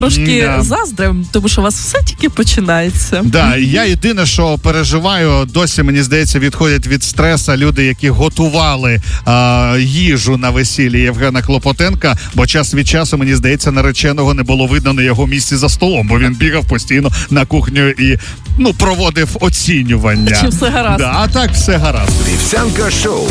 трошки заздрим, тому що у вас все тільки починається. Да, я єдине, що переживаю, досі, мені здається, відходять від стреса люди, які готували їжу на весіллі Євгена Клопотенка, бо час від часу, мені здається, нареченого не було видно на його місці за столом, бо він бігав постійно на кухню і, проводив оцінювання. Чи все гаразд? Да, а так все гаразд. Вівсянка шоу.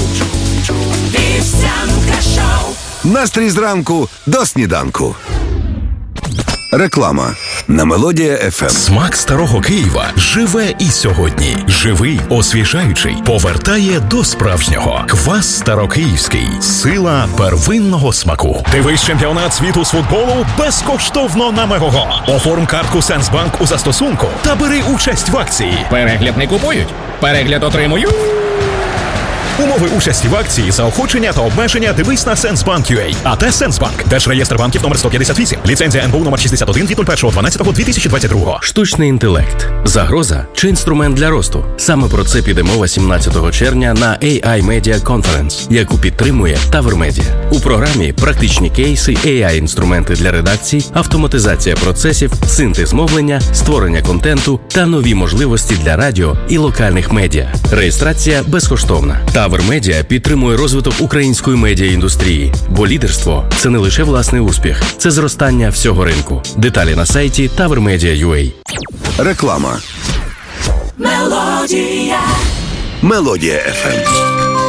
Настрій зранку до сніданку. Реклама на Мелодія FM. Смак старого Києва живе і сьогодні. Живий, освіжаючий, повертає до справжнього. Квас старокиївський. Сила первинного смаку. Дивись чемпіонат світу з футболу безкоштовно на Мегого. Оформ картку Сенсбанк у застосунку та бери участь в акції. Перегляд не купують, перегляд отримують. Умови участі в акції, заохочення та обмеження дивись на Сенсбанк.ua. АТ Сенсбанк. Держреєстр банків номер 158. Ліцензія НБУ номер 61 від 01.12.2022. Штучний інтелект. Загроза чи інструмент для росту? Саме про це піде мова 17 червня на AI Media Conference, яку підтримує Tower Media. У програмі практичні кейси, AI-інструменти для редакції, автоматизація процесів, синтез мовлення, створення контенту та нові можливості для радіо і локальних медіа. Реєстрація безкоштовна. Tower Media підтримує розвиток української медіаіндустрії, бо лідерство – це не лише власний успіх, це зростання всього ринку. Деталі на сайті TowerMedia.ua. Реклама. Мелодія FM.